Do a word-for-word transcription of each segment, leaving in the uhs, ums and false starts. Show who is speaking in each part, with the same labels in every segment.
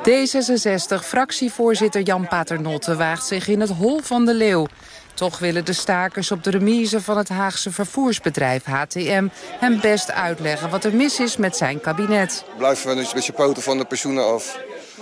Speaker 1: D zesenzestig-fractievoorzitter Jan Paternotte waagt zich in het hol van de leeuw. Toch willen de stakers op de remise van het Haagse vervoersbedrijf H T M hem best uitleggen wat er mis is met zijn kabinet.
Speaker 2: Blijf met je poten van de pensioenen af.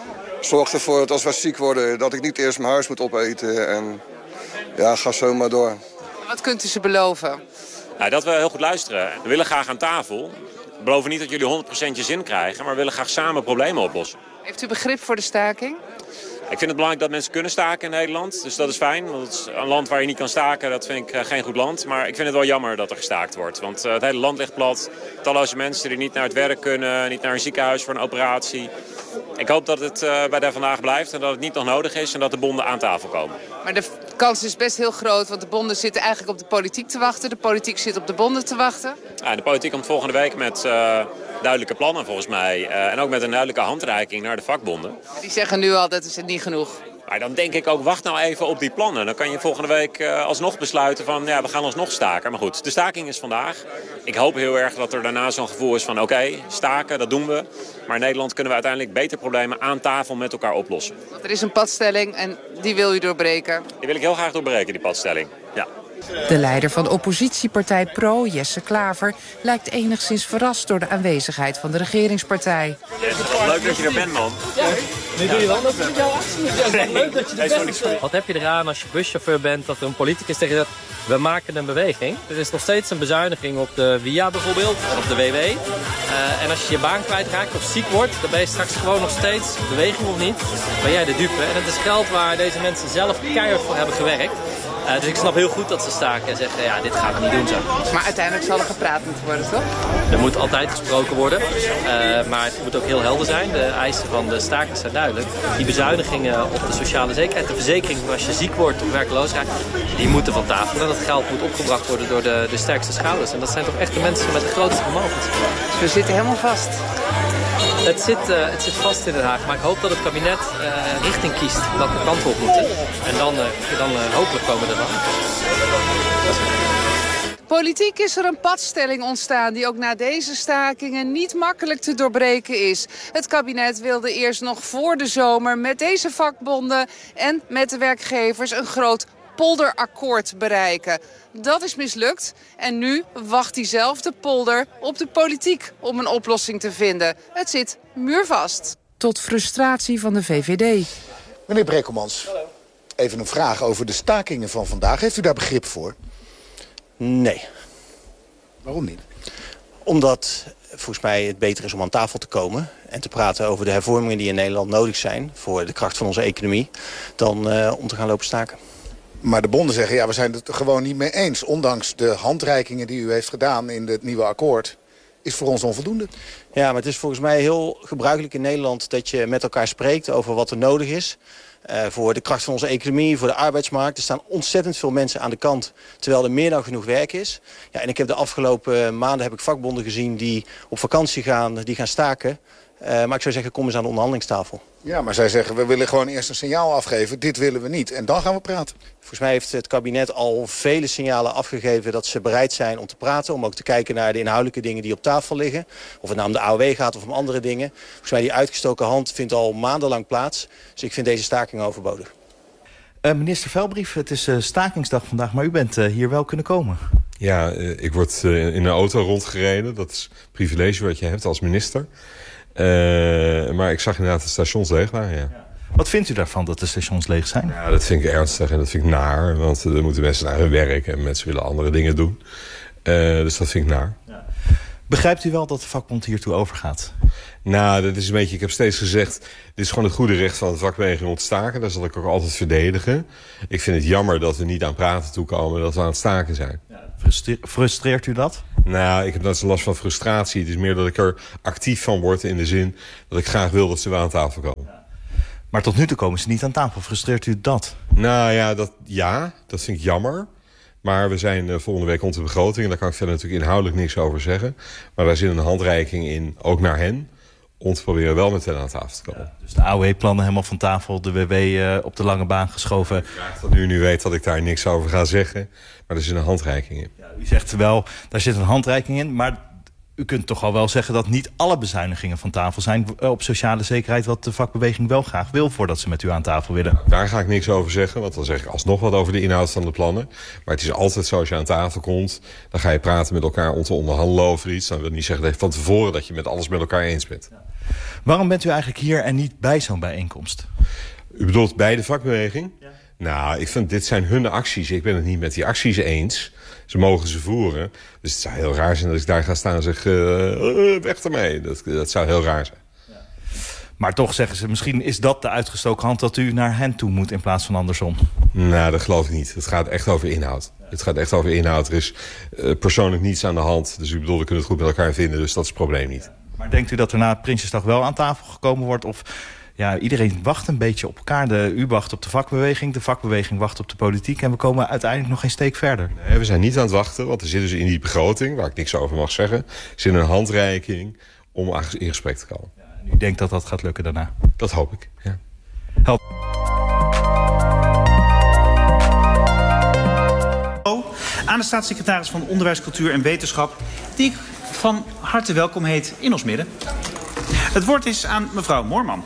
Speaker 2: Zorg ervoor dat als we ziek worden, dat ik niet eerst mijn huis moet opeten. En ja, ga zo maar door.
Speaker 1: Wat kunt u ze beloven?
Speaker 3: Nou, dat we heel goed luisteren. We willen graag aan tafel. We beloven niet dat jullie honderd procent je zin krijgen, maar we willen graag samen problemen oplossen.
Speaker 1: Heeft u begrip voor de staking?
Speaker 3: Ik vind het belangrijk dat mensen kunnen staken in Nederland. Dus dat is fijn. Want het is een land waar je niet kan staken, dat vind ik geen goed land. Maar ik vind het wel jammer dat er gestaakt wordt. Want het hele land ligt plat. Talloze mensen die niet naar het werk kunnen, niet naar een ziekenhuis voor een operatie. Ik hoop dat het bij de vandaag blijft en dat het niet nog nodig is en dat de bonden aan tafel komen.
Speaker 1: Maar de kans is best heel groot, want de bonden zitten eigenlijk op de politiek te wachten. De politiek zit op de bonden te wachten.
Speaker 3: Ja, de politiek komt volgende week met uh, duidelijke plannen volgens mij. Uh, en ook met een duidelijke handreiking naar de vakbonden.
Speaker 1: Die zeggen nu al dat is het niet genoeg.
Speaker 3: Maar dan denk ik ook, wacht nou even op die plannen. Dan kan je volgende week uh, alsnog besluiten van, ja, we gaan alsnog staken. Maar goed, de staking is vandaag. Ik hoop heel erg dat er daarna zo'n gevoel is van, oké, okay, staken, dat doen we. Maar in Nederland kunnen we uiteindelijk beter problemen aan tafel met elkaar oplossen.
Speaker 1: Want er is een padstelling en die wil u doorbreken.
Speaker 3: Die wil ik heel graag doorbreken, die padstelling. Ja.
Speaker 1: De leider van oppositiepartij Pro, Jesse Klaver, lijkt enigszins verrast door de aanwezigheid van de regeringspartij.
Speaker 3: Leuk dat je er bent, man.
Speaker 4: Ja, nu doe je wel dat met jouw actie. Ja, leuk dat je er bent.
Speaker 5: Wat heb je eraan als je buschauffeur bent dat er een politicus tegen zegt, we maken een beweging. Er is nog steeds een bezuiniging op de W I A bijvoorbeeld, op de W W. Uh, en als je je baan kwijtraakt of ziek wordt, dan ben je straks gewoon nog steeds, beweging of niet, ben jij de dupe. En het is geld waar deze mensen zelf keihard voor hebben gewerkt. Uh, dus ik snap heel goed dat ze staken en zeggen, ja, dit gaan we niet doen zo.
Speaker 1: Maar uiteindelijk zal er gepraat moeten worden, toch?
Speaker 5: Er moet altijd gesproken worden, uh, maar het moet ook heel helder zijn. De eisen van de stakers zijn duidelijk. Die bezuinigingen op de sociale zekerheid, de verzekering als je ziek wordt of werkloos raakt, die moeten van tafel. En dat geld moet opgebracht worden door de, de sterkste schouders. En dat zijn toch echt de mensen met de grootste vermogens.
Speaker 1: Dus we zitten helemaal vast.
Speaker 5: Het zit, uh, het zit vast in Den Haag, maar ik hoop dat het kabinet uh, richting kiest welke kant we op moeten. En dan, uh, dan uh, hopelijk komen we er dan.
Speaker 1: Politiek is er een padstelling ontstaan die ook na deze stakingen niet makkelijk te doorbreken is. Het kabinet wilde eerst nog voor de zomer met deze vakbonden en met de werkgevers een groot polderakkoord bereiken. Dat is mislukt en nu wacht diezelfde polder op de politiek om een oplossing te vinden. Het zit muurvast. Tot frustratie van de V V D.
Speaker 6: Meneer Brekelmans, even een vraag over de stakingen van vandaag. Heeft u daar begrip voor?
Speaker 7: Nee.
Speaker 6: Waarom niet?
Speaker 7: Omdat volgens mij het beter is om aan tafel te komen en te praten over de hervormingen die in Nederland nodig zijn voor de kracht van onze economie, dan uh, om te gaan lopen staken.
Speaker 6: Maar de bonden zeggen, ja, we zijn het er gewoon niet mee eens. Ondanks de handreikingen die u heeft gedaan in het nieuwe akkoord, is voor ons onvoldoende.
Speaker 7: Ja, maar het is volgens mij heel gebruikelijk in Nederland dat je met elkaar spreekt over wat er nodig is. Uh, voor de kracht van onze economie, voor de arbeidsmarkt. Er staan ontzettend veel mensen aan de kant, terwijl er meer dan genoeg werk is. Ja, en ik heb de afgelopen maanden heb ik vakbonden gezien die op vakantie gaan, die gaan staken. Uh, maar ik zou zeggen, kom eens aan de onderhandelingstafel.
Speaker 6: Ja, maar zij zeggen, we willen gewoon eerst een signaal afgeven. Dit willen we niet. En dan gaan we praten.
Speaker 7: Volgens mij heeft het kabinet al vele signalen afgegeven dat ze bereid zijn om te praten. Om ook te kijken naar de inhoudelijke dingen die op tafel liggen. Of het nou om de A O W gaat of om andere dingen. Volgens mij die uitgestoken hand vindt al maandenlang plaats. Dus ik vind deze staking overbodig.
Speaker 8: Uh, minister Velbrief, het is uh, stakingsdag vandaag, maar u bent uh, hier wel kunnen komen.
Speaker 9: Ja, uh, ik word uh, in een auto rondgereden. Dat is een privilege wat je hebt als minister. Uh, maar ik zag inderdaad de stations leeg waren, ja.
Speaker 8: Ja. Wat vindt u daarvan dat de stations leeg zijn?
Speaker 9: Ja, dat vind ik ernstig en dat vind ik naar. Want er moeten mensen naar hun werk en mensen willen andere dingen doen. Uh, dus dat vind ik naar.
Speaker 8: Ja. Begrijpt u wel dat de vakbond hiertoe overgaat?
Speaker 9: Nou, dat is een beetje, ik heb steeds gezegd, dit is gewoon het goede recht van de vakbeweging om te staken. Dat zal ik ook altijd verdedigen. Ik vind het jammer dat we niet aan praten toekomen, dat we aan het staken zijn.
Speaker 8: Ja, frustre- frustreert u dat?
Speaker 9: Nou, ik heb net zo'n last van frustratie. Het is meer dat ik er actief van word in de zin dat ik graag wil dat ze weer aan tafel komen.
Speaker 8: Ja. Maar tot nu toe komen ze niet aan tafel. Frustreert u dat?
Speaker 9: Nou ja, dat, ja, dat vind ik jammer. Maar we zijn uh, volgende week rond de begroting. En daar kan ik verder natuurlijk inhoudelijk niks over zeggen. Maar daar zit een handreiking in, ook naar hen, om te proberen wel met hen aan tafel te komen.
Speaker 8: Ja, dus de A O W-plannen helemaal van tafel, de W W uh, op de lange baan geschoven.
Speaker 9: Ik vraag dat u nu weet dat ik daar niks over ga zeggen. Maar er zit een handreiking in.
Speaker 8: Ja, u zegt wel, daar zit een handreiking in. Maar u kunt toch al wel zeggen dat niet alle bezuinigingen van tafel zijn op sociale zekerheid, wat de vakbeweging wel graag wil voordat ze met u aan tafel willen.
Speaker 9: Daar ga ik niks over zeggen, want dan zeg ik alsnog wat over de inhoud van de plannen. Maar het is altijd zo, als je aan tafel komt, dan ga je praten met elkaar om te onderhandelen over iets. Dan wil niet zeggen dat van tevoren dat je met alles met elkaar eens bent. Ja.
Speaker 8: Waarom bent u eigenlijk hier en niet bij zo'n bijeenkomst?
Speaker 9: U bedoelt bij de vakbeweging?
Speaker 8: Ja.
Speaker 9: Nou, ik vind dit zijn hun acties. Ik ben het niet met die acties eens. Ze mogen ze voeren. Dus het zou heel raar zijn dat ik daar ga staan en zeg, uh, weg ermee. Dat, dat zou heel raar zijn.
Speaker 8: Ja. Maar toch zeggen ze, misschien is dat de uitgestoken hand dat u naar hen toe moet in plaats van andersom.
Speaker 9: Nou, dat geloof ik niet. Het gaat echt over inhoud. Ja. Het gaat echt over inhoud. Er is uh, persoonlijk niets aan de hand. Dus ik bedoel, we kunnen het goed met elkaar vinden. Dus dat is het probleem niet.
Speaker 8: Ja. Maar denkt u dat er na Prinsjesdag wel aan tafel gekomen wordt? Of ja, iedereen wacht een beetje op elkaar. De, u wacht op de vakbeweging, de vakbeweging wacht op de politiek. En we komen uiteindelijk nog geen steek verder.
Speaker 9: Nee, we zijn niet aan het wachten, want er zit dus in die begroting, waar ik niks over mag zeggen, zit een handreiking om in gesprek te komen.
Speaker 8: Ja, en u denkt dat dat gaat lukken daarna?
Speaker 9: Dat hoop ik, ja.
Speaker 8: Help.
Speaker 10: Aan de staatssecretaris van Onderwijs, Cultuur en Wetenschap, die ik van harte welkom heet in ons midden. Het woord is aan mevrouw Moorman.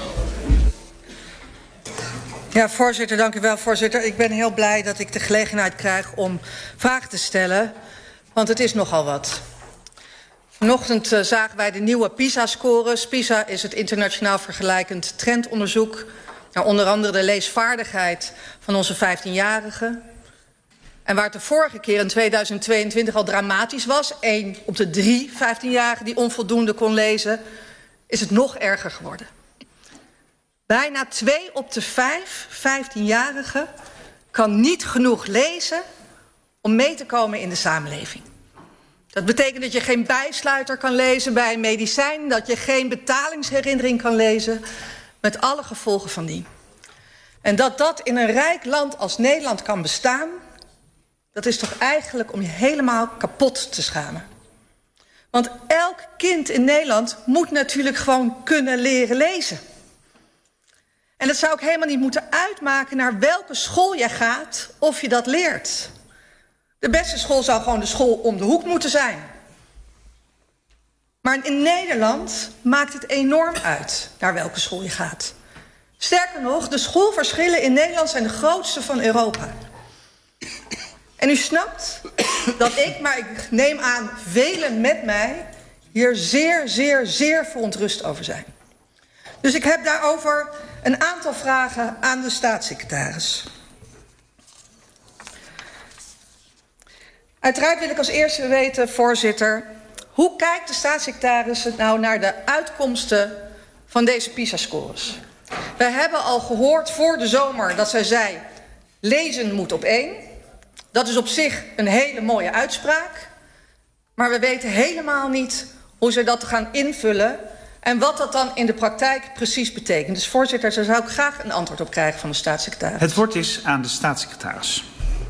Speaker 11: Ja, voorzitter, dank u wel, voorzitter. Ik ben heel blij dat ik de gelegenheid krijg om vragen te stellen, want het is nogal wat. Vanochtend uh, zagen wij de nieuwe PISA-scores. PISA is het internationaal vergelijkend trendonderzoek naar onder andere de leesvaardigheid van onze vijftienjarigen. En waar het de vorige keer in tweeduizend tweeëntwintig al dramatisch was, één op de drie vijftienjarigen die onvoldoende kon lezen, is het nog erger geworden. Bijna twee op de vijf vijftienjarigen kan niet genoeg lezen om mee te komen in de samenleving. Dat betekent dat je geen bijsluiter kan lezen bij een medicijn, dat je geen betalingsherinnering kan lezen, met alle gevolgen van dien. En dat dat in een rijk land als Nederland kan bestaan, dat is toch eigenlijk om je helemaal kapot te schamen. Want elk kind in Nederland moet natuurlijk gewoon kunnen leren lezen. En dat zou ook helemaal niet moeten uitmaken naar welke school je gaat of je dat leert. De beste school zou gewoon de school om de hoek moeten zijn. Maar in Nederland maakt het enorm uit naar welke school je gaat. Sterker nog, de schoolverschillen in Nederland zijn de grootste van Europa. En u snapt dat ik, maar ik neem aan velen met mij, hier zeer, zeer, zeer verontrust over zijn. Dus ik heb daarover een aantal vragen aan de staatssecretaris. Uiteraard wil ik als eerste weten, voorzitter, hoe kijkt de staatssecretaris nou naar de uitkomsten van deze PISA-scores? Wij hebben al gehoord voor de zomer dat zij zei, lezen moet op één. Dat is op zich een hele mooie uitspraak. Maar we weten helemaal niet hoe ze dat gaan invullen en wat dat dan in de praktijk precies betekent. Dus voorzitter, daar zou ik graag een antwoord op krijgen van de staatssecretaris.
Speaker 10: Het woord is aan de staatssecretaris.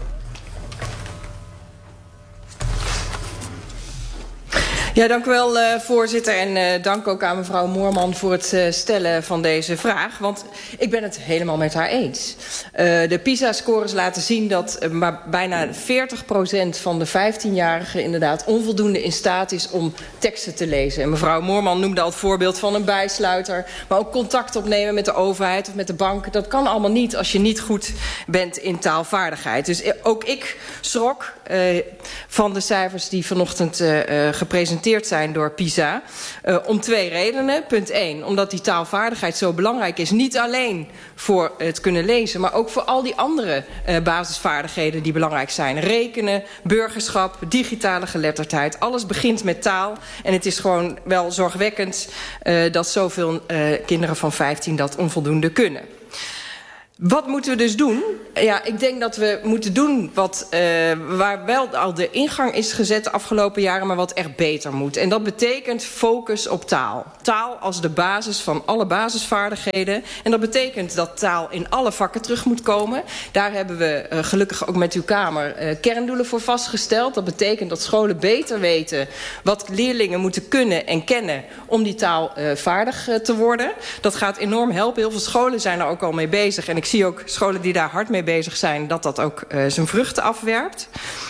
Speaker 12: Ja, dank u wel, uh, voorzitter. En uh, dank ook aan mevrouw Moorman voor het uh, stellen van deze vraag. Want ik ben het helemaal met haar eens. Uh, de PISA-scores laten zien dat uh, maar bijna veertig procent van de vijftienjarigen inderdaad onvoldoende in staat is om teksten te lezen. En mevrouw Moorman noemde al het voorbeeld van een bijsluiter. Maar ook contact opnemen met de overheid of met de bank. Dat kan allemaal niet als je niet goed bent in taalvaardigheid. Dus uh, ook ik schrok uh, van de cijfers die vanochtend uh, uh, gepresenteerd zijn door PISA. Uh, om twee redenen. Punt één, omdat die taalvaardigheid zo belangrijk is. Niet alleen voor het kunnen lezen, maar ook voor al die andere uh, basisvaardigheden die belangrijk zijn. Rekenen, burgerschap, digitale geletterdheid. Alles begint met taal. En het is gewoon wel zorgwekkend uh, dat zoveel uh, kinderen van vijftien dat onvoldoende kunnen. Wat moeten we dus doen? Ja, ik denk dat we moeten doen wat, uh, waar wel al de ingang is gezet de afgelopen jaren, maar wat echt beter moet. En dat betekent focus op taal. Taal als de basis van alle basisvaardigheden. En dat betekent dat taal in alle vakken terug moet komen. Daar hebben we uh, gelukkig ook met uw Kamer uh, kerndoelen voor vastgesteld. Dat betekent dat scholen beter weten wat leerlingen moeten kunnen en kennen om die taal uh, vaardig uh, te worden. Dat gaat enorm helpen. Heel veel scholen zijn er ook al mee bezig. En ik zie ook scholen die daar hard mee bezig zijn, dat dat ook uh, zijn vruchten afwerpt.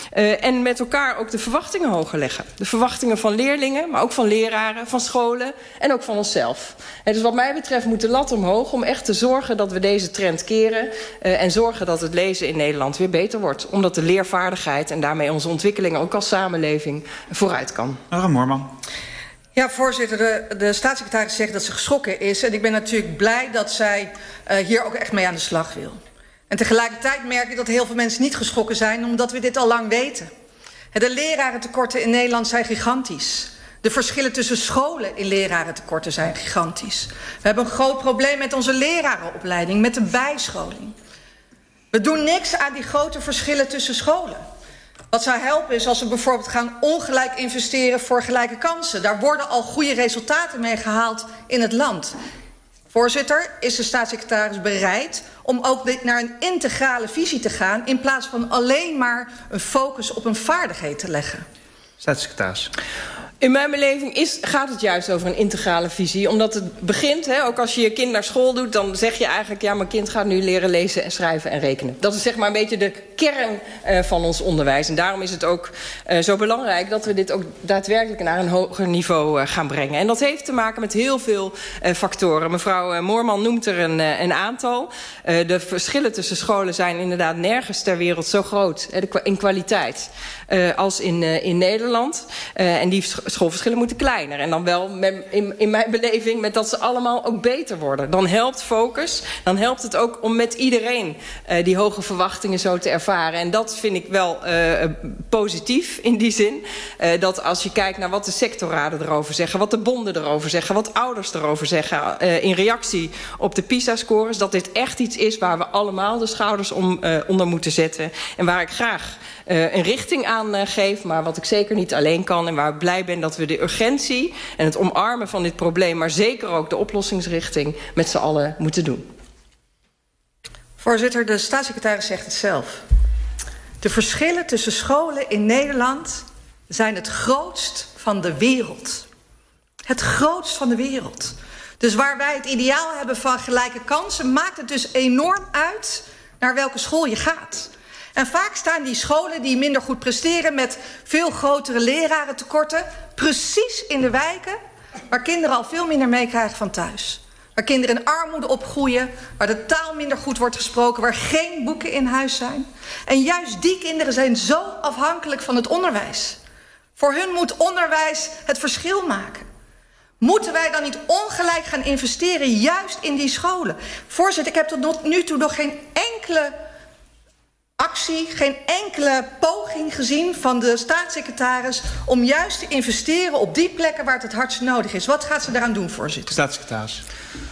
Speaker 12: Uh, en met elkaar ook de verwachtingen hoger leggen. De verwachtingen van leerlingen, maar ook van leraren, van scholen en ook van onszelf. En dus wat mij betreft moet de lat omhoog om echt te zorgen dat we deze trend keren. Uh, en zorgen dat het lezen in Nederland weer beter wordt. Omdat de leervaardigheid en daarmee onze ontwikkeling ook als samenleving vooruit kan.
Speaker 10: Mevrouw Moorman.
Speaker 11: Ja, voorzitter, de, de staatssecretaris zegt dat ze geschrokken is. En ik ben natuurlijk blij dat zij uh, hier ook echt mee aan de slag wil. En tegelijkertijd merk ik dat heel veel mensen niet geschrokken zijn, omdat we dit al lang weten. De lerarentekorten in Nederland zijn gigantisch. De verschillen tussen scholen in lerarentekorten zijn gigantisch. We hebben een groot probleem met onze lerarenopleiding, met de bijscholing. We doen niks aan die grote verschillen tussen scholen. Wat zou helpen is als we bijvoorbeeld gaan ongelijk investeren voor gelijke kansen. Daar worden al goede resultaten mee gehaald in het land. Voorzitter, is de staatssecretaris bereid om ook naar een integrale visie te gaan, in plaats van alleen maar een focus op een vaardigheid te leggen?
Speaker 10: Staatssecretaris.
Speaker 12: In mijn beleving is, gaat het juist over een integrale visie. Omdat het begint, hè, ook als je je kind naar school doet, dan zeg je eigenlijk, ja, mijn kind gaat nu leren lezen en schrijven en rekenen. Dat is zeg maar een beetje de kern uh, van ons onderwijs. En daarom is het ook uh, zo belangrijk dat we dit ook daadwerkelijk naar een hoger niveau uh, gaan brengen. En dat heeft te maken met heel veel uh, factoren. Mevrouw uh, Moorman noemt er een, uh, een aantal. Uh, de verschillen tussen scholen zijn inderdaad nergens ter wereld zo groot, hè, de, in kwaliteit, uh, als in, uh, in Nederland. Uh, en die schoolverschillen moeten kleiner. En dan wel met, in, in mijn beleving met dat ze allemaal ook beter worden. Dan helpt focus. Dan helpt het ook om met iedereen uh, die hoge verwachtingen zo te ervaren. En dat vind ik wel uh, positief in die zin. Uh, dat als je kijkt naar wat de sectorraden erover zeggen, wat de bonden erover zeggen, wat ouders erover zeggen, uh, in reactie op de PISA-scores, dat dit echt iets is waar we allemaal de schouders om, uh, onder moeten zetten. En waar ik graag uh, een richting aan uh, geef, maar wat ik zeker niet alleen kan. En waar ik blij ben dat we de urgentie en het omarmen van dit probleem, maar zeker ook de oplossingsrichting met z'n allen moeten doen.
Speaker 11: Voorzitter, de staatssecretaris zegt het zelf. De verschillen tussen scholen in Nederland zijn het grootst van de wereld. Het grootst van de wereld. Dus waar wij het ideaal hebben van gelijke kansen, maakt het dus enorm uit naar welke school je gaat. En vaak staan die scholen die minder goed presteren met veel grotere lerarentekorten precies in de wijken waar kinderen al veel minder meekrijgen van thuis. Waar kinderen in armoede opgroeien, waar de taal minder goed wordt gesproken, waar geen boeken in huis zijn. En juist die kinderen zijn zo afhankelijk van het onderwijs. Voor hun moet onderwijs het verschil maken. Moeten wij dan niet ongelijk gaan investeren juist in die scholen? Voorzitter, ik heb tot nu toe nog geen enkele actie, geen enkele poging gezien van de staatssecretaris om juist te investeren op die plekken waar het het hardst nodig is. Wat gaat ze daaraan doen, voorzitter?
Speaker 10: Staatssecretaris.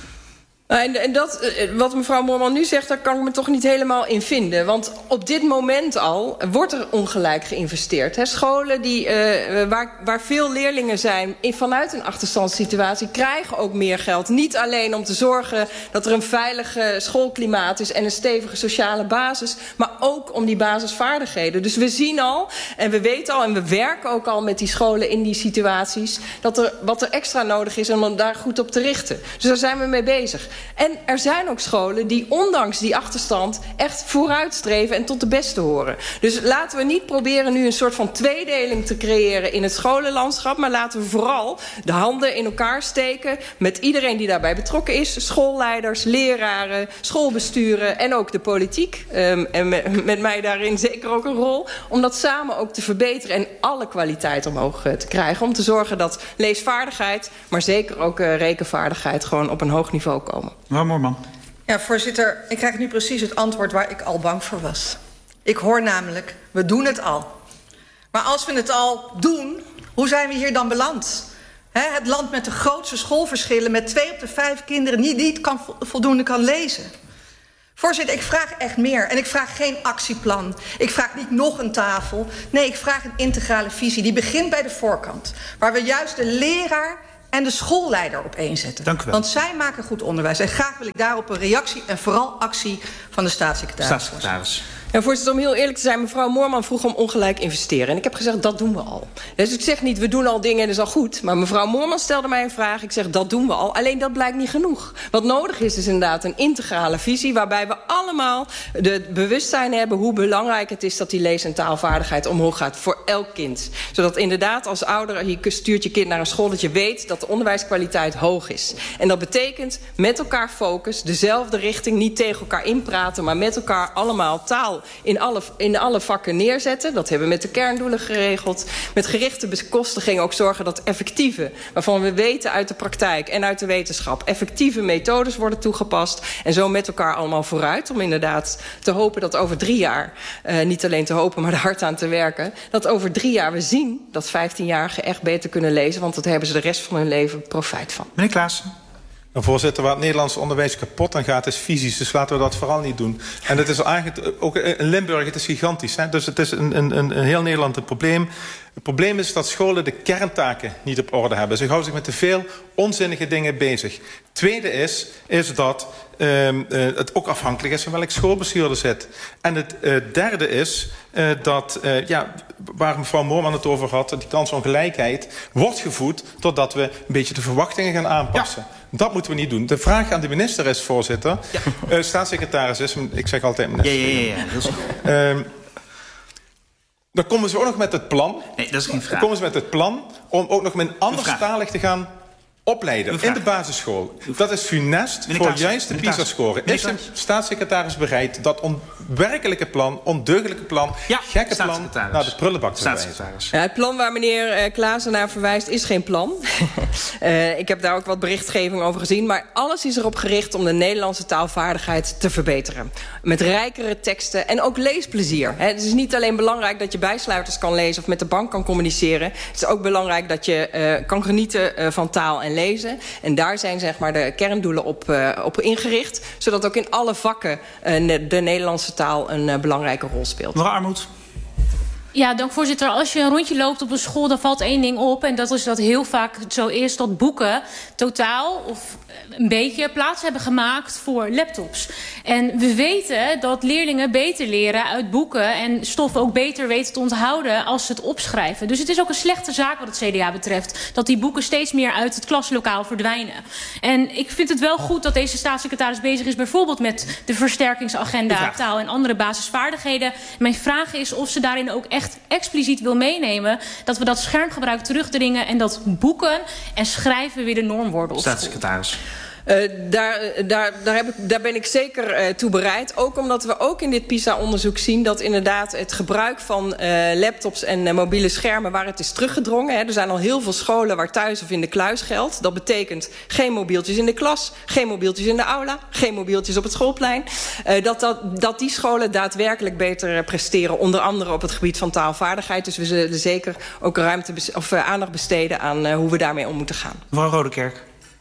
Speaker 12: En, en dat, wat mevrouw Moorman nu zegt, daar kan ik me toch niet helemaal in vinden. Want op dit moment al wordt er ongelijk geïnvesteerd. He, scholen die, uh, waar, waar veel leerlingen zijn in, vanuit een achterstandssituatie krijgen ook meer geld. Niet alleen om te zorgen dat er een veilige schoolklimaat is en een stevige sociale basis, maar ook om die basisvaardigheden. Dus we zien al en we weten al en we werken ook al met die scholen in die situaties dat er wat er extra nodig is om daar goed op te richten. Dus daar zijn we mee bezig. En er zijn ook scholen die ondanks die achterstand echt vooruitstreven en tot de beste horen. Dus laten we niet proberen nu een soort van tweedeling te creëren in het scholenlandschap, maar laten we vooral de handen in elkaar steken met iedereen die daarbij betrokken is. Schoolleiders, leraren, schoolbesturen en ook de politiek. Um, en met, met mij daarin zeker ook een rol. Om dat samen ook te verbeteren en alle kwaliteit omhoog uh, te krijgen. Om te zorgen dat leesvaardigheid, maar zeker ook uh, rekenvaardigheid gewoon op een hoog niveau komen.
Speaker 10: Mevrouw Moorman.
Speaker 11: Ja, voorzitter, ik krijg nu precies het antwoord waar ik al bang voor was. Ik hoor namelijk, we doen het al. Maar als we het al doen, hoe zijn we hier dan beland? He, het land met de grootste schoolverschillen, met twee op de vijf kinderen die niet kan, voldoende kan lezen. Voorzitter, ik vraag echt meer. En ik vraag geen actieplan. Ik vraag niet nog een tafel. Nee, ik vraag een integrale visie. Die begint bij de voorkant. Waar we juist de leraar en de schoolleider op één zetten.
Speaker 10: Dank u wel.
Speaker 11: Want zij maken goed onderwijs. En graag wil ik daarop een reactie en vooral actie van de staatssecretaris.
Speaker 10: Staatssecretaris.
Speaker 12: Ja, voorzitter, om heel eerlijk te zijn, mevrouw Moorman vroeg om ongelijk investeren. En ik heb gezegd, dat doen we al. Dus ik zeg niet, we doen al dingen en dat is al goed. Maar mevrouw Moorman stelde mij een vraag. Ik zeg, dat doen we al. Alleen dat blijkt niet genoeg. Wat nodig is, is inderdaad een integrale visie, waarbij we allemaal het bewustzijn hebben hoe belangrijk het is dat die lees- en taalvaardigheid omhoog gaat voor elk kind. Zodat inderdaad als ouder, je stuurt je kind naar een school, dat je weet dat de onderwijskwaliteit hoog is. En dat betekent met elkaar focus, dezelfde richting, niet tegen elkaar inpraten, maar met elkaar allemaal taal in alle, in alle vakken neerzetten. Dat hebben we met de kerndoelen geregeld. Met gerichte bekostiging ook zorgen dat effectieve, waarvan we weten uit de praktijk en uit de wetenschap, effectieve methodes worden toegepast. En zo met elkaar allemaal vooruit. Om inderdaad te hopen dat over drie jaar, uh, niet alleen te hopen, maar er hard aan te werken, dat over drie jaar we zien dat vijftienjarigen echt beter kunnen lezen. Want dat hebben ze de rest van hun leven profijt van.
Speaker 10: Meneer Klaassen.
Speaker 13: Voorzitter, waar het Nederlands onderwijs kapot aan gaat, is visies. Dus laten we dat vooral niet doen. En het is eigenlijk ook in Limburg, het is gigantisch. Hè? Dus het is in, in, in heel Nederland een probleem. Het probleem is dat scholen de kerntaken niet op orde hebben. Ze houden zich met te veel onzinnige dingen bezig. Tweede is, is dat uh, uh, het ook afhankelijk is van welk schoolbestuur er zit. En het uh, derde is uh, dat, uh, ja, waar mevrouw Moorman het over had, die kansongelijkheid wordt gevoed totdat we een beetje de verwachtingen gaan aanpassen. Ja. Dat moeten we niet doen. De vraag aan de minister is, voorzitter, ja. uh, staatssecretaris is, ik zeg altijd minister.
Speaker 10: Ja, ja, ja, ja. Heel
Speaker 13: uh, dan komen ze ook nog met het plan.
Speaker 10: Nee, dat is geen vraag.
Speaker 13: Dan komen ze met het plan om ook nog met anderstalig te gaan opleiden in de basisschool. Dat is funest voor Klaas, juist de PISA-score. Is de staatssecretaris bereid dat onwerkelijke plan, ondeugdelijke plan, ja, gekke plan naar de prullenbak te wijzen?
Speaker 12: Ja, het plan waar meneer uh, Klaassen naar verwijst is geen plan. uh, ik heb daar ook wat berichtgeving over gezien. Maar alles is erop gericht om de Nederlandse taalvaardigheid te verbeteren. Met rijkere teksten en ook leesplezier. He, het is niet alleen belangrijk dat je bijsluiters kan lezen of met de bank kan communiceren. Het is ook belangrijk dat je uh, kan genieten uh, van taal en lezen. En daar zijn zeg maar de kerndoelen op, uh, op ingericht. Zodat ook in alle vakken uh, de Nederlandse taal een uh, belangrijke rol speelt.
Speaker 10: Mevrouw Armoed.
Speaker 14: Ja, dank voorzitter. Als je een rondje loopt op een school, dan valt één ding op. En dat is dat heel vaak zo is dat boeken totaal of een beetje plaats hebben gemaakt voor laptops. En we weten dat leerlingen beter leren uit boeken en stoffen ook beter weten te onthouden als ze het opschrijven. Dus het is ook een slechte zaak wat het C D A betreft, dat die boeken steeds meer uit het klaslokaal verdwijnen. En ik vind het wel goed dat deze staatssecretaris bezig is bijvoorbeeld met de versterkingsagenda taal en andere basisvaardigheden. Mijn vraag is of ze daarin ook echt expliciet wil meenemen dat we dat schermgebruik terugdringen en dat boeken en schrijven weer de norm worden op school.
Speaker 10: Staatssecretaris.
Speaker 12: Uh, daar, daar, daar, heb ik, daar ben ik zeker uh, toe bereid. Ook omdat we ook in dit PISA-onderzoek zien dat inderdaad het gebruik van uh, laptops en uh, mobiele schermen, waar het is teruggedrongen. Hè. Er zijn al heel veel scholen waar thuis of in de kluis geldt. Dat betekent geen mobieltjes in de klas, geen mobieltjes in de aula, geen mobieltjes op het schoolplein. Uh, dat, dat, dat die scholen daadwerkelijk beter presteren, onder andere op het gebied van taalvaardigheid. Dus we zullen zeker ook ruimte of uh, aandacht besteden aan uh, hoe we daarmee om moeten gaan.
Speaker 10: Mevrouw Rodekerk.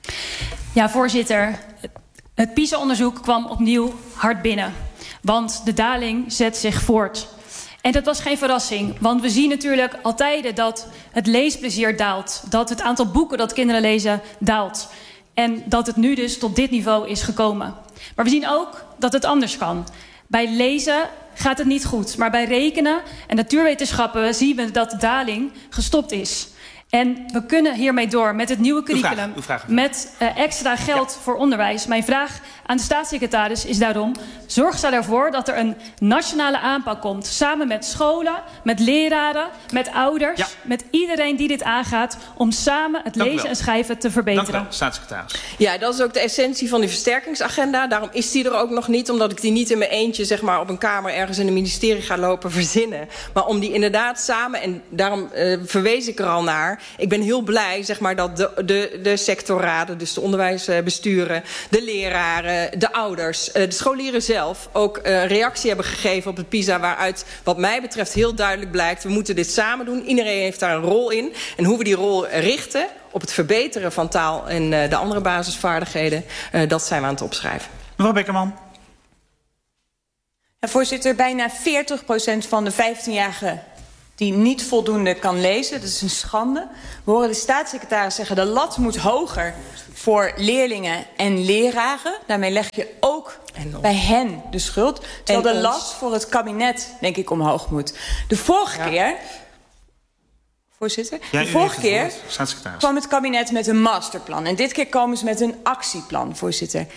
Speaker 15: Ja, voorzitter. Het PISA-onderzoek kwam opnieuw hard binnen. Want de daling zet zich voort. En dat was geen verrassing. Want we zien natuurlijk altijd dat het leesplezier daalt. Dat het aantal boeken dat kinderen lezen daalt. En dat het nu dus tot dit niveau is gekomen. Maar we zien ook dat het anders kan. Bij lezen gaat het niet goed. Maar bij rekenen en natuurwetenschappen zien we dat de daling gestopt is. En we kunnen hiermee door met het nieuwe curriculum,
Speaker 10: uw vraag, uw vraag.
Speaker 15: met uh, extra geld ja. voor onderwijs. Mijn vraag aan de staatssecretaris is daarom, zorg zij ervoor dat er een nationale aanpak komt. Samen met scholen, met leraren, met ouders, ja. met iedereen die dit aangaat, om samen het
Speaker 10: Dank
Speaker 15: lezen en schrijven te verbeteren.
Speaker 10: Dank u wel, staatssecretaris.
Speaker 12: Ja, dat is ook de essentie van die versterkingsagenda. Daarom is die er ook nog niet, omdat ik die niet in mijn eentje zeg maar, op een kamer ergens in een ministerie ga lopen verzinnen. Maar om die inderdaad samen, en daarom uh, verwees ik er al naar. Ik ben heel blij zeg maar, dat de, de, de sectorraden, dus de onderwijsbesturen, de leraren, de ouders, de scholieren zelf ook een reactie hebben gegeven op het PISA, waaruit wat mij betreft heel duidelijk blijkt, we moeten dit samen doen. Iedereen heeft daar een rol in. En hoe we die rol richten op het verbeteren van taal en uh, de andere basisvaardigheden, uh, dat zijn we aan het opschrijven.
Speaker 10: Mevrouw Bekkerman.
Speaker 16: Ja, voorzitter, bijna veertig procent van de vijftienjarigen die niet voldoende kan lezen. Dat is een schande. We horen de staatssecretaris zeggen, de lat moet hoger voor leerlingen en leraren. Daarmee leg je ook bij hen de schuld. Terwijl
Speaker 12: En
Speaker 16: de
Speaker 12: ons.
Speaker 16: last voor het kabinet, denk ik, omhoog moet. De vorige ja. keer... Voorzitter,
Speaker 10: ja,
Speaker 16: de vorige keer kwam het kabinet met een masterplan. En dit keer komen ze met een actieplan, voorzitter.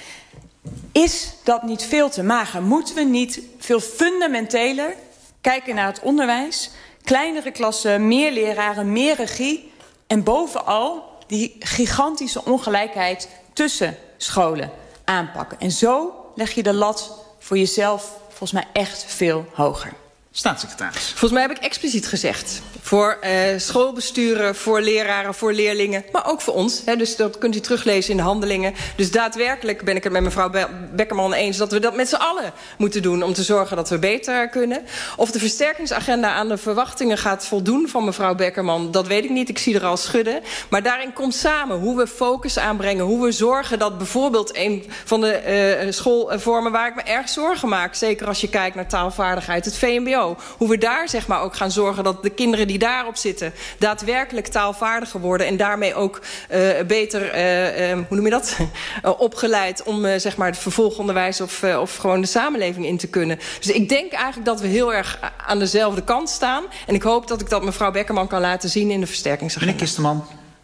Speaker 16: Is dat niet veel te mager? Moeten we niet veel fundamenteler kijken naar het onderwijs? Kleinere klassen, meer leraren, meer regie. En bovenal die gigantische ongelijkheid tussen scholen aanpakken. En zo leg je de lat voor jezelf volgens mij echt veel hoger.
Speaker 10: Staatssecretaris.
Speaker 12: Volgens mij heb ik expliciet gezegd. Voor uh, schoolbesturen, voor leraren, voor leerlingen. Maar ook voor ons. Hè, dus dat kunt u teruglezen in de handelingen. Dus daadwerkelijk ben ik het met mevrouw Be Beckerman eens... dat we dat met z'n allen moeten doen om te zorgen dat we beter kunnen. Of de versterkingsagenda aan de verwachtingen gaat voldoen van mevrouw Beckerman... dat weet ik niet, ik zie er al schudden. Maar daarin komt samen hoe we focus aanbrengen. Hoe we zorgen dat bijvoorbeeld een van de uh, schoolvormen... waar ik me erg zorgen maak, zeker als je kijkt naar taalvaardigheid... het V M B O. Hoe we daar zeg maar ook gaan zorgen dat de kinderen die daarop zitten... daadwerkelijk taalvaardiger worden... en daarmee ook uh, beter, uh, uh, hoe noem je dat, uh, opgeleid... om uh, zeg maar het vervolgonderwijs of, uh, of gewoon de samenleving in te kunnen. Dus ik denk eigenlijk dat we heel erg aan dezelfde kant staan. En ik hoop dat ik dat mevrouw Beckerman kan laten zien in de versterkingsagenda.
Speaker 10: Meneer Kisterman.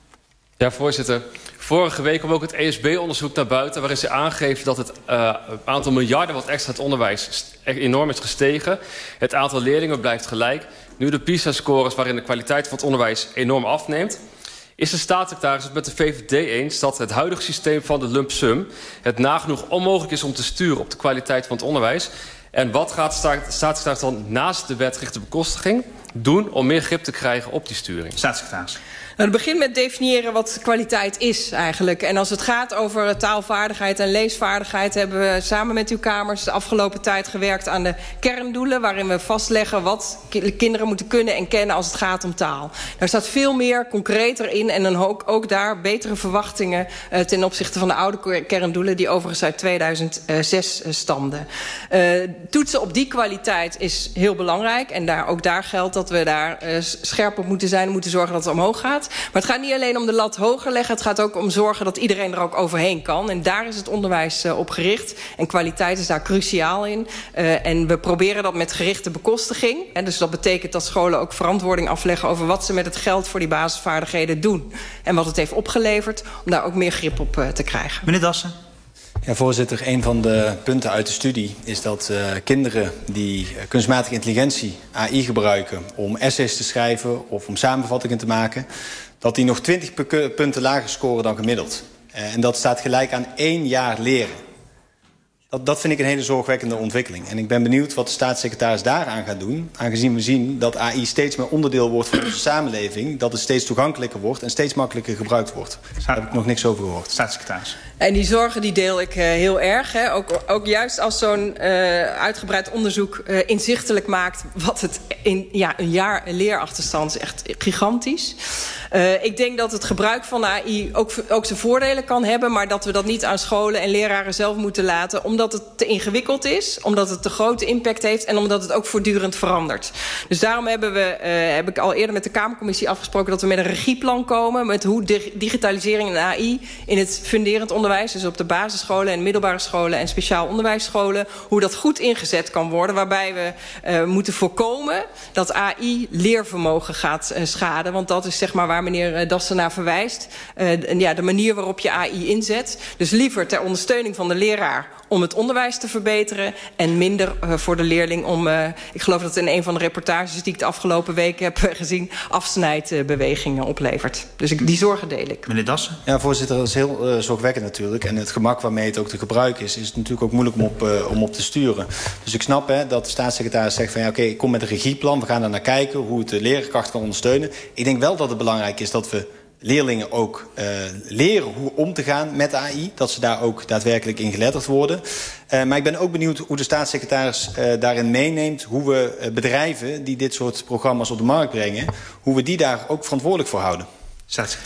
Speaker 17: Ja, voorzitter. Vorige week kwam ook het E S B-onderzoek naar buiten... waarin ze aangeven dat het uh, aantal miljarden wat extra het onderwijs enorm is gestegen. Het aantal leerlingen blijft gelijk. Nu de PISA-scores waarin de kwaliteit van het onderwijs enorm afneemt... is de staatssecretaris het met de V V D eens dat het huidige systeem van de lump sum... het nagenoeg onmogelijk is om te sturen op de kwaliteit van het onderwijs. En wat gaat de staatssecretaris dan naast de wetgerichte bekostiging doen... om meer grip te krijgen op die sturing?
Speaker 10: Staatssecretaris.
Speaker 12: Nou, het begint met definiëren wat kwaliteit is eigenlijk. En als het gaat over taalvaardigheid en leesvaardigheid... hebben we samen met uw Kamers de afgelopen tijd gewerkt aan de kerndoelen... waarin we vastleggen wat kinderen moeten kunnen en kennen als het gaat om taal. Daar staat veel meer concreter in en dan ook, ook daar betere verwachtingen... Uh, ten opzichte van de oude kerndoelen die overigens uit tweeduizend zes uh, stamden. Uh, toetsen op die kwaliteit is heel belangrijk. En daar, ook daar geldt dat we daar uh, scherp op moeten zijn... en moeten zorgen dat het omhoog gaat. Maar het gaat niet alleen om de lat hoger leggen. Het gaat ook om zorgen dat iedereen er ook overheen kan. En daar is het onderwijs uh, op gericht. En kwaliteit is daar cruciaal in. Uh, en we proberen dat met gerichte bekostiging. En dus dat betekent dat scholen ook verantwoording afleggen... over wat ze met het geld voor die basisvaardigheden doen. En wat het heeft opgeleverd. Om daar ook meer grip op uh, te krijgen.
Speaker 10: Meneer Dassen.
Speaker 7: Ja, voorzitter, een van de punten uit de studie is dat uh, kinderen die uh, kunstmatige intelligentie, A I, gebruiken om essays te schrijven of om samenvattingen te maken, dat die nog twintig punten lager scoren dan gemiddeld. Uh, en dat staat gelijk aan één jaar leren. Dat, dat vind ik een hele zorgwekkende ontwikkeling. En ik ben benieuwd wat de staatssecretaris daaraan gaat doen, aangezien we zien dat A I steeds meer onderdeel wordt van onze samenleving, dat het steeds toegankelijker wordt en steeds makkelijker gebruikt wordt. Daar heb ik nog niks over gehoord.
Speaker 10: Staatssecretaris.
Speaker 12: En die zorgen die deel ik uh, heel erg. Hè. Ook, ook juist als zo'n uh, uitgebreid onderzoek uh, inzichtelijk maakt... wat het in ja, een jaar leerachterstand is echt gigantisch. Uh, ik denk dat het gebruik van A I ook, ook zijn voordelen kan hebben... maar dat we dat niet aan scholen en leraren zelf moeten laten... omdat het te ingewikkeld is, omdat het te grote impact heeft... en omdat het ook voortdurend verandert. Dus daarom hebben we, uh, heb ik al eerder met de Kamercommissie afgesproken... dat we met een regieplan komen... met hoe digitalisering en A I in het funderend onderwijs... dus op de basisscholen en middelbare scholen en speciaal onderwijsscholen... hoe dat goed ingezet kan worden. Waarbij we uh, moeten voorkomen dat A I leervermogen gaat uh, schaden. Want dat is zeg maar waar meneer uh, Dassen naar verwijst. Uh, ja, de manier waarop je A I inzet. Dus liever ter ondersteuning van de leraar om het onderwijs te verbeteren... en minder uh, voor de leerling om... Uh, ik geloof dat in een van de reportages die ik de afgelopen weken heb uh, gezien... afsnijdbewegingen uh, oplevert. Dus ik, die zorgen deel ik.
Speaker 10: Meneer Dassen?
Speaker 7: Ja, voorzitter, dat is heel uh, zorgwekkend natuurlijk. En het gemak waarmee het ook te gebruiken is... is het natuurlijk ook moeilijk om op, uh, om op te sturen. Dus ik snap hè, dat de staatssecretaris zegt van... ja, oké, okay, ik kom met een regieplan, we gaan er naar kijken... hoe het de leerkracht kan ondersteunen. Ik denk wel dat het belangrijk is dat we... leerlingen ook uh, leren hoe om te gaan met A I. Dat ze daar ook daadwerkelijk in geletterd worden. Uh, maar ik ben ook benieuwd hoe de staatssecretaris uh, daarin meeneemt... hoe we uh, bedrijven die dit soort programma's op de markt brengen... hoe we die daar ook verantwoordelijk voor houden.
Speaker 10: Staatssecretaris.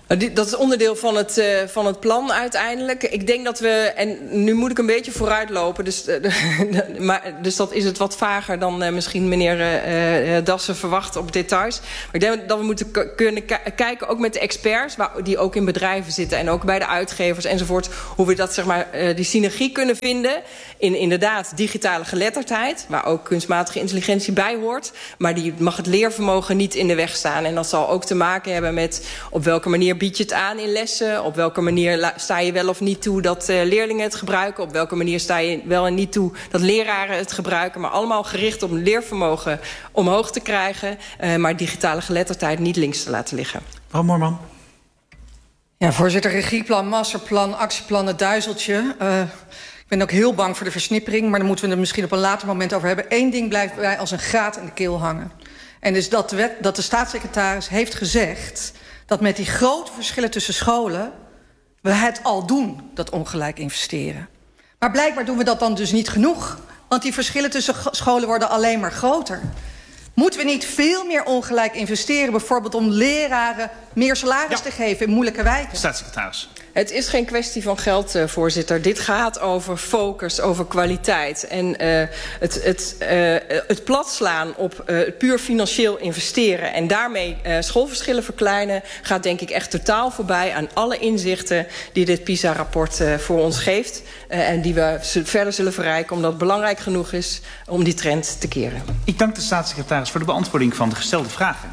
Speaker 12: Dat is onderdeel van het, uh, van het plan uiteindelijk. Ik denk dat we, en nu moet ik een beetje vooruitlopen, dus, uh, maar, dus dat is het wat vager dan uh, misschien meneer uh, Dassen verwacht op details. Maar ik denk dat we moeten k- kunnen k- kijken, ook met de experts, waar, die ook in bedrijven zitten en ook bij de uitgevers enzovoort, hoe we dat, zeg maar, uh, die synergie kunnen vinden in inderdaad digitale geletterdheid, waar ook kunstmatige intelligentie bij hoort, maar die mag het leervermogen niet in de weg staan. En dat zal ook te maken hebben met op welke manier bied je het aan in lessen? Op welke manier sta je wel of niet toe dat uh, leerlingen het gebruiken? Op welke manier sta je wel en niet toe dat leraren het gebruiken? Maar allemaal gericht om leervermogen omhoog te krijgen. Uh, maar digitale geletterdheid niet links te laten liggen.
Speaker 10: Mevrouw Moorman.
Speaker 11: Ja, voorzitter, regieplan, masterplan, actieplan, het duizeltje. Uh, ik ben ook heel bang voor de versnippering, maar daar moeten we het misschien op een later moment over hebben. Eén ding blijft bij als een graat in de keel hangen. En dus dat de, wet, dat de staatssecretaris heeft gezegd dat met die grote verschillen tussen scholen we het al doen, dat ongelijk investeren. Maar blijkbaar doen we dat dan dus niet genoeg. Want die verschillen tussen scholen worden alleen maar groter. Moeten we niet veel meer ongelijk investeren, bijvoorbeeld om leraren meer salaris ja. te geven in moeilijke wijken?
Speaker 10: Staatssecretaris.
Speaker 12: Het is geen kwestie van geld, uh, voorzitter. Dit gaat over focus, over kwaliteit. En uh, het, het, uh, het platslaan op uh, puur financieel investeren en daarmee uh, schoolverschillen verkleinen gaat denk ik echt totaal voorbij aan alle inzichten die dit PISA-rapport uh, voor ons geeft. Uh, en die we verder zullen verrijken omdat het belangrijk genoeg is om die trend te keren.
Speaker 10: Ik dank de staatssecretaris voor de beantwoording van de gestelde vragen.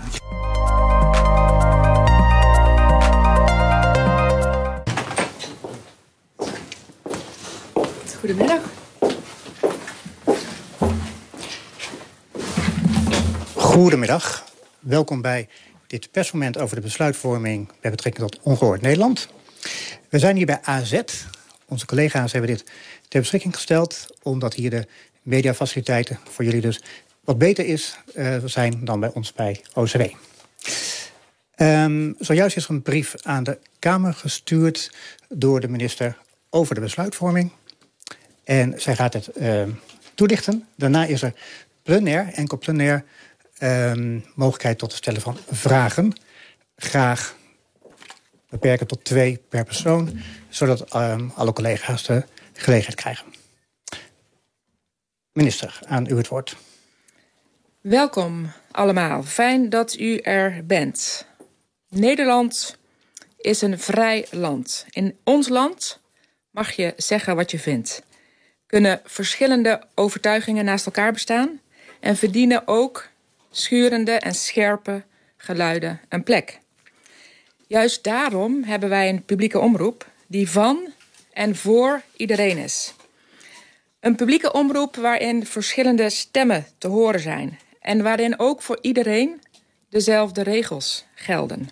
Speaker 18: Goedemiddag.
Speaker 19: Goedemiddag. Welkom bij dit persmoment over de besluitvorming bij betrekking tot Ongehoord Nederland. We zijn hier bij A Z. Onze collega's hebben dit ter beschikking gesteld, omdat hier de mediafaciliteiten voor jullie dus wat beter is, uh, zijn dan bij ons bij O C W. Um, zojuist is er een brief aan de Kamer gestuurd door de minister over de besluitvorming. En zij gaat het uh, toelichten. Daarna is er plenair, enkel plenair, um, mogelijkheid tot het stellen van vragen. Graag beperken tot twee per persoon, zodat um, alle collega's de gelegenheid krijgen. Minister, aan u het woord.
Speaker 18: Welkom allemaal. Fijn dat u er bent. Nederland is een vrij land. In ons land mag je zeggen wat je vindt. Kunnen verschillende overtuigingen naast elkaar bestaan en verdienen ook schurende en scherpe geluiden een plek. Juist daarom hebben wij een publieke omroep die van en voor iedereen is. Een publieke omroep waarin verschillende stemmen te horen zijn en waarin ook voor iedereen dezelfde regels gelden.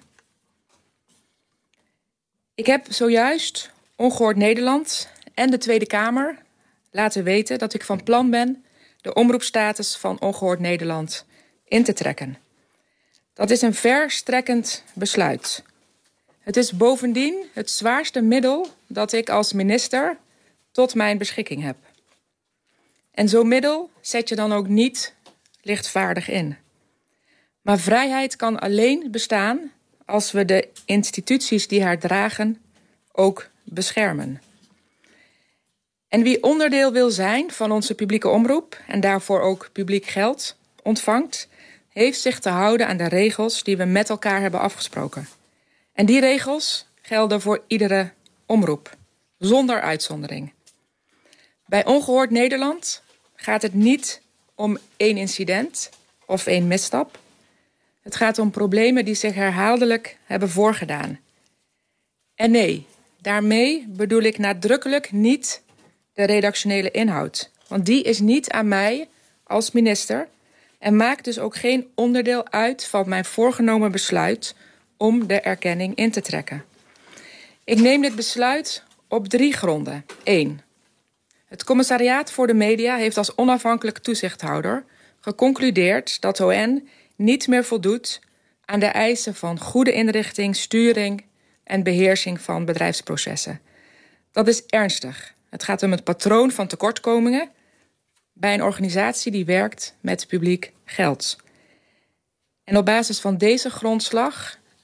Speaker 18: Ik heb zojuist Ongehoord Nederland en de Tweede Kamer laten weten dat ik van plan ben de omroepstatus van Ongehoord Nederland in te trekken. Dat is een verstrekkend besluit. Het is bovendien het zwaarste middel dat ik als minister tot mijn beschikking heb. En zo'n middel zet je dan ook niet lichtvaardig in. Maar vrijheid kan alleen bestaan als we de instituties die haar dragen ook beschermen. En wie onderdeel wil zijn van onze publieke omroep en daarvoor ook publiek geld ontvangt, heeft zich te houden aan de regels die we met elkaar hebben afgesproken. En die regels gelden voor iedere omroep, zonder uitzondering. Bij Ongehoord Nederland gaat het niet om één incident of één misstap. Het gaat om problemen die zich herhaaldelijk hebben voorgedaan. En nee, daarmee bedoel ik nadrukkelijk niet de redactionele inhoud. Want die is niet aan mij als minister en maakt dus ook geen onderdeel uit van mijn voorgenomen besluit om de erkenning in te trekken. Ik neem dit besluit op drie gronden. Eén. Het Commissariaat voor de Media heeft als onafhankelijk toezichthouder geconcludeerd dat O N niet meer voldoet aan de eisen van goede inrichting, sturing en beheersing van bedrijfsprocessen. Dat is ernstig. Het gaat om het patroon van tekortkomingen bij een organisatie die werkt met publiek geld. En op basis van deze grondslag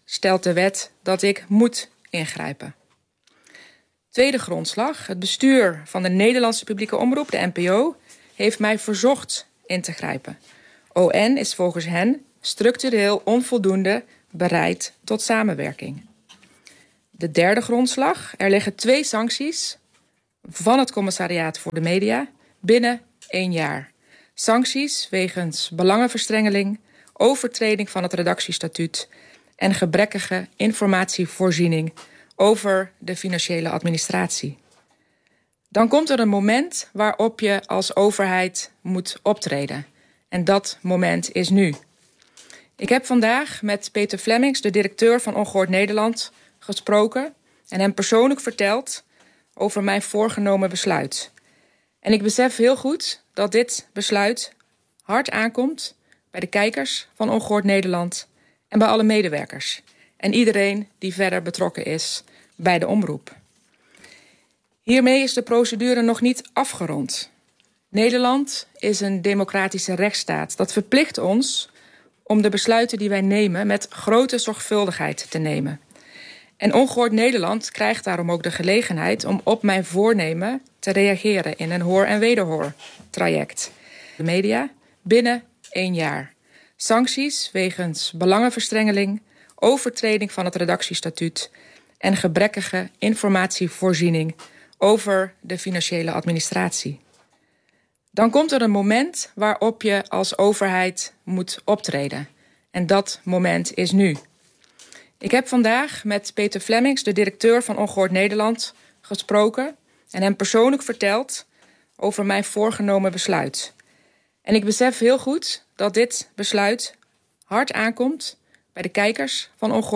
Speaker 18: stelt de wet dat ik moet ingrijpen. Tweede grondslag. Het bestuur van de Nederlandse publieke omroep, de N P O, heeft mij verzocht in te grijpen. O N is volgens hen structureel onvoldoende bereid tot samenwerking. De derde grondslag. Er liggen twee sancties van het Commissariaat voor de Media binnen één jaar. Sancties wegens belangenverstrengeling, overtreding van het redactiestatuut en gebrekkige informatievoorziening over de financiële administratie. Dan komt er een moment waarop je als overheid moet optreden. En dat moment is nu. Ik heb vandaag met Peter Flemings, de directeur van Ongehoord Nederland, gesproken en hem persoonlijk verteld over mijn voorgenomen besluit. En ik besef heel goed dat dit besluit hard aankomt bij de kijkers van Ongehoord Nederland en bij alle medewerkers. En iedereen die verder betrokken is bij de omroep. Hiermee is de procedure nog niet afgerond. Nederland is een democratische rechtsstaat. Dat verplicht ons om de besluiten die wij nemen met grote zorgvuldigheid te nemen. En Ongehoord Nederland krijgt daarom ook de gelegenheid om op mijn voornemen te reageren in een hoor- en wederhoor traject. De media binnen één jaar. Sancties wegens belangenverstrengeling, overtreding van het redactiestatuut en gebrekkige informatievoorziening over de financiële administratie. Dan komt er een moment waarop je als overheid moet optreden. En dat moment is nu. Ik heb vandaag met Peter Flemings, de directeur van Ongehoord Nederland, gesproken en hem persoonlijk verteld over mijn voorgenomen besluit. En ik besef heel goed dat dit besluit hard aankomt bij de kijkers van Ongehoord